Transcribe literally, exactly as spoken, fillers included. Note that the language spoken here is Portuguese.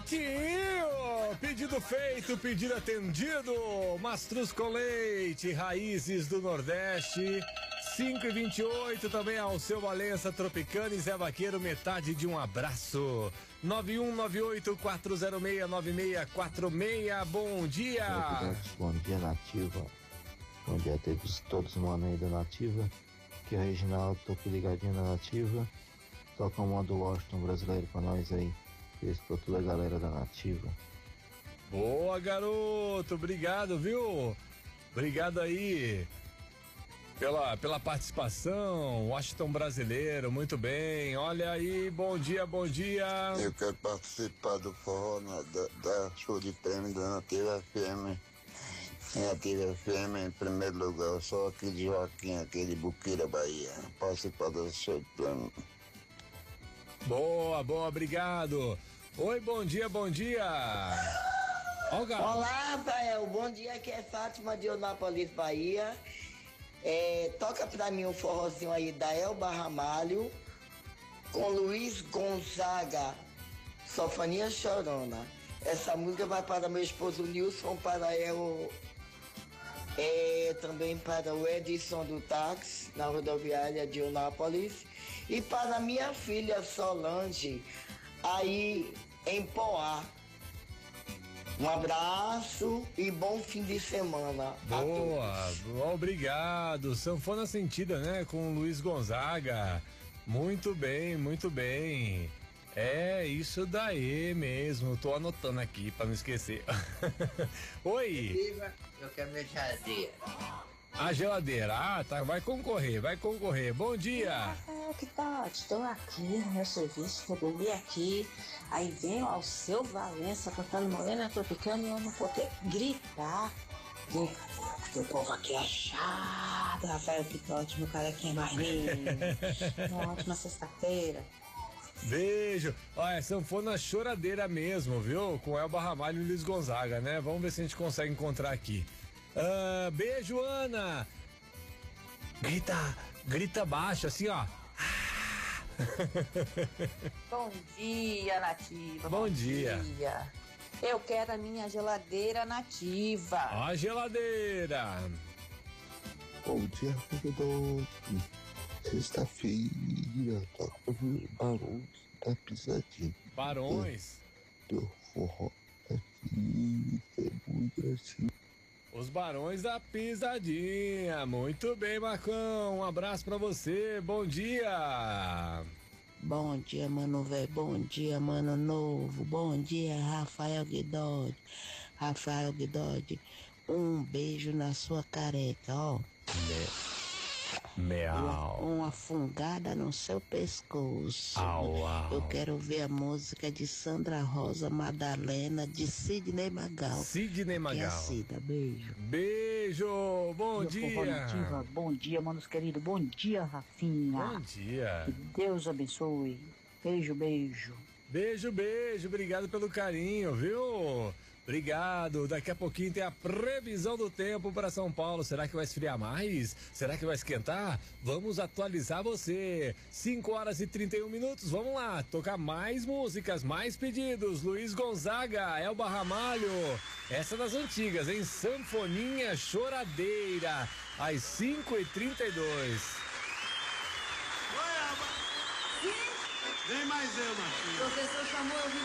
Prontinho! Pedido feito, pedido atendido. Mastruz com leite, raízes do Nordeste. cinco e vinte e oito, também ao seu Valença Tropicana e Zé Vaqueiro, metade de um abraço. nove um nove oito quatro zero seis nove seis quatro seis, bom dia. Bom dia, Nativa. Bom dia a todos, todos os manos aí da Nativa. Aqui é o Reginaldo, tô aqui ligadinho na Nativa. Toca o modo Washington brasileiro pra nós aí. Isso pra toda a galera da Nativa. Boa, garoto, obrigado, viu? Obrigado aí pela, pela participação. Washington brasileiro, muito bem. Olha aí, bom dia, bom dia. Eu quero participar do forró na, da, da show de prêmio da Nativa F M. Nativa F M em primeiro lugar. Eu sou aqui de Joaquim, aqui de Buqueira, Bahia. Participar do show de prêmio. Boa, boa, obrigado. Oi, bom dia, bom dia. Olá, Olá, Rafael, bom dia, aqui é Fátima de Eunápolis, Bahia. É, toca pra mim um forrozinho aí da Elba Ramalho com Luiz Gonzaga, Sofania Chorona. Essa música vai para meu esposo Nilson, para eu, é, também para o Edson do táxi na rodoviária de Eunápolis e para minha filha Solange aí em Poá. Um abraço e bom fim de semana. Boa, boa, obrigado. Sanfona Sentida, né? Com o Luiz Gonzaga. Muito bem, muito bem. É isso daí mesmo. Tô anotando aqui pra não esquecer. Oi. Eu quero minha geladeira. A geladeira, ah, tá, vai concorrer, vai concorrer. Bom dia. É, que tal? Estou aqui no meu serviço, vou dormir aqui. Aí vem ao seu Valença cantando Morena Tropicana e eu não poder gritar. Porque o povo aqui é chato, Rafael Pitote, meu carequinha mais lindo. Uma ótima sexta-feira. Beijo. Olha, sanfona choradeira mesmo, viu? Com Elba Ramalho e Luiz Gonzaga, né? Vamos ver se a gente consegue encontrar aqui. Uh, beijo, Ana. Grita, grita baixo, assim, ó. Bom dia, Nativa. Bom, Bom dia. dia. Eu quero a minha geladeira nativa. A geladeira. Bom dia, Rodolfo. Sexta-feira, toca Barões da Pisadinha. Barões? Do forró aqui, é muito assim. Os Barões da Pisadinha. Muito bem, Marcão. Um abraço pra você. Bom dia. Bom dia, mano velho. Bom dia, mano novo. Bom dia, Rafael Guidode. Rafael Guidode, um beijo na sua careca, ó. Meau. Uma, uma fungada no seu pescoço. Au, au. Eu quero ver a música de Sandra Rosa Madalena, de Sidney Magal. Sidney Magal. Que é a Cida. Beijo. Beijo. Bom Meu dia. Nativa, bom dia, manos queridos. Bom dia, Rafinha. Bom dia. Que Deus abençoe. Beijo, beijo. Beijo, beijo. Obrigado pelo carinho, viu? Obrigado. Daqui a pouquinho tem a previsão do tempo para São Paulo. Será que vai esfriar mais? Será que vai esquentar? Vamos atualizar você. cinco horas e trinta e um minutos. Vamos lá. Tocar mais músicas, mais pedidos. Luiz Gonzaga, Elba Ramalho. Essa das antigas, hein? Sanfoninha Choradeira. Às cinco e trinta e dois. Oi, Elba. Sim. Vem mais eu, Marcinho. O professor chamou, eu vim.